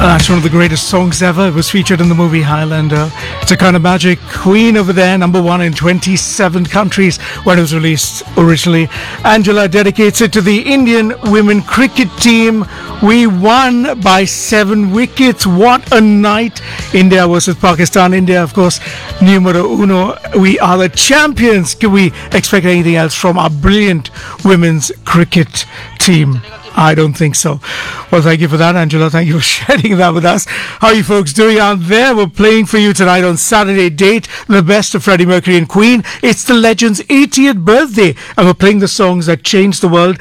That's one of the greatest songs ever. It was featured in the movie Highlander. It's a kind of magic. Queen over there, number one in 27 countries when it was released originally. Angela dedicates it to the Indian women cricket team. We won by 7 wickets. What a night. India versus Pakistan. India, of course, numero uno. We are the champions. Can we expect anything else from our brilliant women's cricket team? I don't think so. Well, thank you for that, Angela. Thank you for sharing that with us. How are you folks doing out there? We're playing for you tonight on Saturday Date, the best of Freddie Mercury and Queen. It's the legend's 80th birthday, and we're playing the songs that changed the world.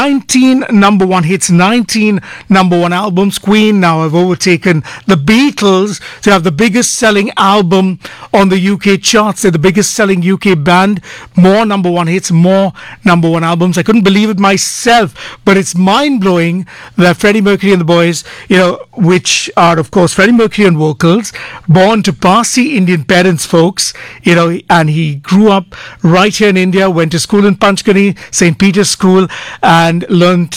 19 number one hits, 19 number one albums. Queen now have overtaken the Beatles to have the biggest selling album on the UK charts. They're the biggest selling UK band. More number one hits, more number one albums. I couldn't believe it myself, but it's mind-blowing that Freddie Mercury and the Boys, which are, of course, Freddie Mercury on vocals, born to Parsi Indian parents, folks, and he grew up right here in India, went to school in Panchgani, St. Peter's School, and learned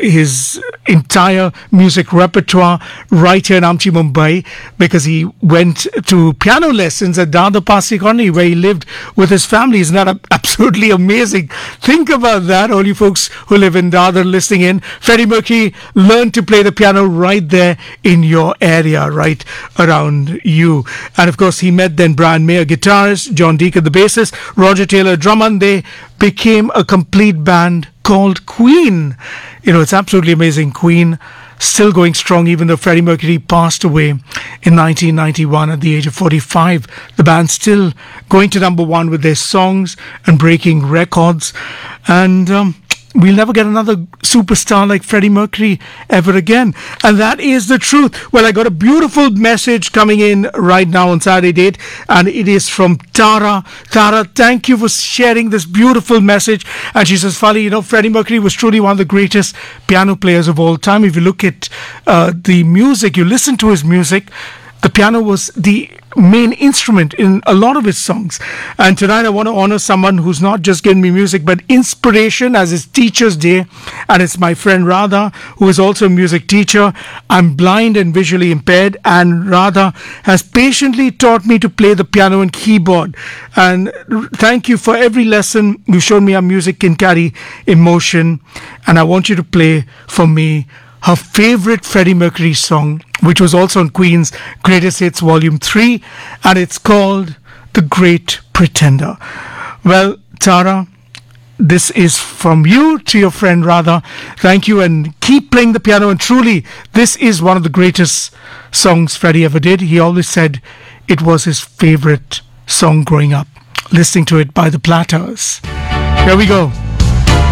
his entire music repertoire right here in Amchi, Mumbai, because he went to piano lessons at Dadar Parsi Colony, where he lived with his family. Isn't that absolutely amazing? Think about that, all you folks who live in Dadar listening in. Freddie Mercury learned to play the piano right there in your area, right around you. And of course, he met then Brian May, a guitarist, John Deacon, the bassist, Roger Taylor, drummer, and they became a complete band called Queen. It's absolutely amazing. Queen still going strong, even though Freddie Mercury passed away in 1991 at the age of 45. The band still going to number one with their songs and breaking records. And we'll never get another superstar like Freddie Mercury ever again. And that is the truth. Well, I got a beautiful message coming in right now on Saturday Date, and it is from Tara. Tara, thank you for sharing this beautiful message. And she says, Fali, Freddie Mercury was truly one of the greatest piano players of all time. If you look at the music, you listen to his music, the piano was the main instrument in a lot of his songs. And tonight I want to honor someone who's not just given me music but inspiration, as it's Teacher's Day, and it's my friend Radha, who is also a music teacher. I'm blind and visually impaired, and Radha has patiently taught me to play the piano and keyboard. And thank you for every lesson you've shown me how music can carry emotion. And I want you to play for me her favorite Freddie Mercury song, which was also on Queen's Greatest Hits Volume 3, and it's called The Great Pretender. Well, Tara, this is from you to your friend Radha. Thank you, and keep playing the piano. And truly, this is one of the greatest songs Freddie ever did. He always said it was his favorite song growing up, listening to it by the Platters. Here we go.